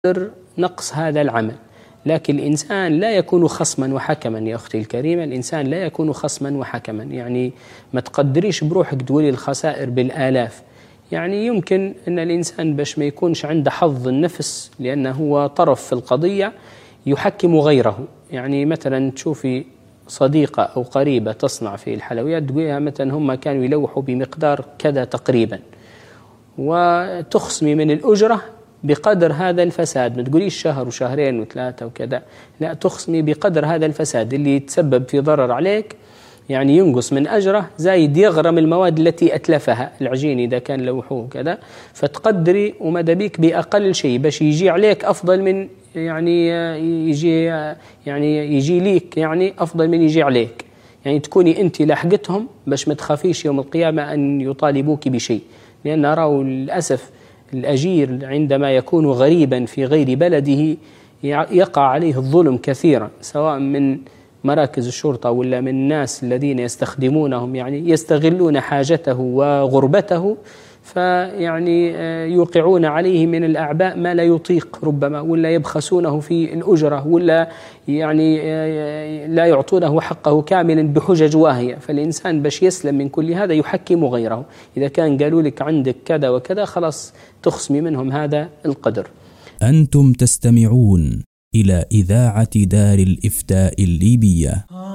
نقص هذا العمل. لكن الإنسان لا يكون خصما وحكما يا أختي الكريمة، الإنسان لا يكون خصما وحكما، يعني ما تقدريش بروحك تقولي الخسائر بالآلاف. يعني يمكن أن الإنسان باش ما يكونش عنده حظ النفس لأنه هو طرف في القضية يحكم غيره. يعني مثلا تشوفي صديقة أو قريبة تصنع في الحلويات تقولها مثلا هم كانوا يلوحوا بمقدار كذا تقريبا، وتخصمي من الأجرة بقدر هذا الفساد، ما تقوليش شهر وشهرين وثلاثة وكذا، لا، تخصمي بقدر هذا الفساد اللي يتسبب في ضرر عليك، يعني ينقص من أجره زايد يغرم المواد التي أتلفها، العجين إذا كان لوحوه كذا، فتقدري ومدى بيك بأقل شيء باش يجي عليك أفضل من يجي ليك، يعني أفضل من يجي عليك، يعني تكوني أنت لاحقتهم باش ما تخافيش يوم القيامة أن يطالبوك بشيء. لأن أراه للأسف الأجير عندما يكون غريبا في غير بلده يقع عليه الظلم كثيرا، سواء من مراكز الشرطة ولا من الناس الذين يستخدمونهم، يعني يستغلون حاجته وغربته، فيعني يوقعون عليه من الأعباء ما لا يطيق ربما، ولا يبخسونه في الأجرة، ولا يعني لا يعطونه حقه كاملا بحجج واهية. فالإنسان باش يسلم من كل هذا يحكم غيره، إذا كان قالوا لك عندك كذا وكذا خلاص تخصمي منهم هذا القدر. أنتم تستمعون إلى إذاعة دار الإفتاء الليبية.